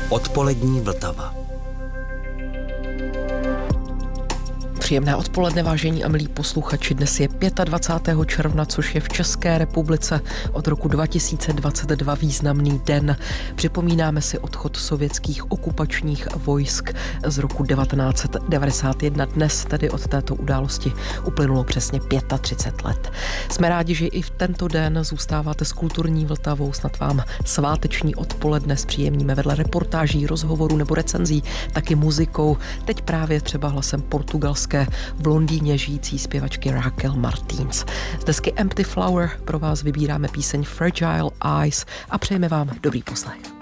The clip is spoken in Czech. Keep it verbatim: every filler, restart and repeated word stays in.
Odpolední Vltava. Příjemné odpoledne, vážení a milí posluchači. Dnes je dvacátého pátého června, což je v České republice od roku dva tisíce dvacet dva významný den. Připomínáme si odchod sovětských okupačních vojsk z roku devatenáct set devadesát jedna. Dnes tedy od této události uplynulo přesně třicet pět let. Jsme rádi, že i v tento den zůstáváte s kulturní Vltavou. Snad vám sváteční odpoledne zpříjemníme vedle reportáží, rozhovorů nebo recenzí taky muzikou. Teď právě třeba hlasem portugalské v Londýně žijící zpěvačky Raquel Martins. Z desky Empty Flower pro vás vybíráme píseň Fragile Eyes a přejeme vám dobrý poslech.